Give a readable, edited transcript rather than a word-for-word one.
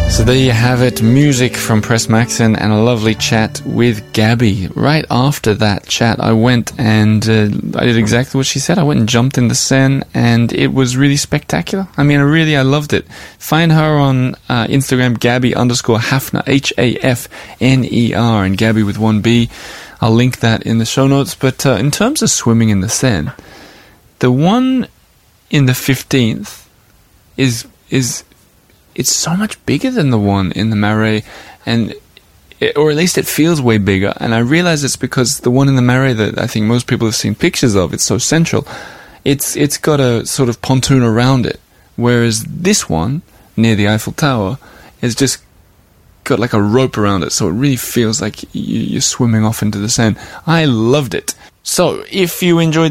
So there you have it, music from Press Maxon and a lovely chat with Gabby. Right after that chat, I went and I did exactly what she said. I went and jumped in the Seine, and it was really spectacular. I mean, I loved it. Find her on Instagram, Gabby_Hafner, Hafner, and Gabby with one B. I'll link that in the show notes. But in terms of swimming in the Seine, the one in the 15th is it's so much bigger than the one in the Marais, or at least it feels way bigger. And I realize it's because the one in the Marais that I think most people have seen pictures of, it's so central. It's got a sort of pontoon around it, whereas this one near the Eiffel Tower is just got like a rope around it, so it really feels like you're swimming off into the Seine. I loved it. So if you enjoyed